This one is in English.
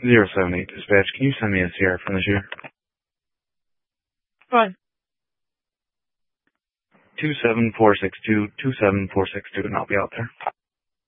078 dispatch, can you send me a CR from the shooter? Fine. 27462, 27462, and I'll be out there.